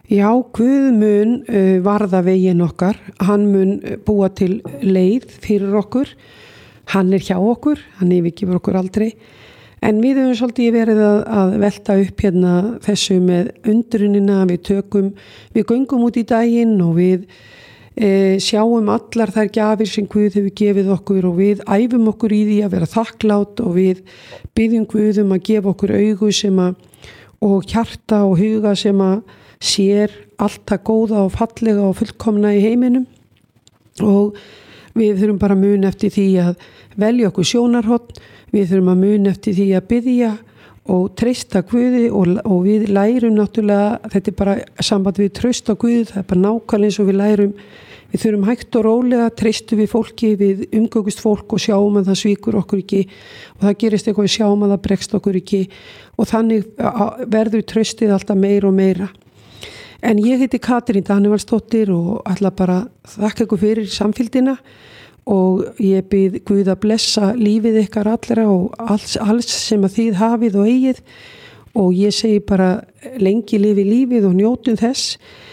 Já, Guð mun varða veginn okkar, hann mun búa til leið fyrir okkur, hann hjá okkur, hann yfirgefur okkur aldrei, en við höfum svolítið verið að velta upp hérna þessu með undrunina, við göngum út í daginn og við sjáum allar þær gjafir sem Guð hefur gefið okkur og við æfum okkur í því að vera þakklátt og við biðjum Guð að gefa okkur augu og hjarta og huga sem sér allt það góða og fallega og fullkomna í heiminum og við þurfum bara að muna eftir því að velja okkur sjónarhorn, við þurfum að muna eftir því að biðja og treysta Guði og við lærum náttúrulega, þetta bara samband við traust á Guð, það bara nákvæmlega eins og við lærum, við þurfum hægt og rólega, treystu við fólki, við umgöngust fólk og sjáum að það svíkur okkur ekki og það gerist eitthvað, við sjáum að það bregst okkur ekki og þannig verður traustið alltaf meira og meira. En ég heiti Katrín Danivalsdóttir og ætla bara að þakka ykkur fyrir samfylgdina og ég bið Guð að blessa lífið ykkar allra og alls sem að þið hafið og eigið og ég segi bara lengi lifi lífið og njótum þess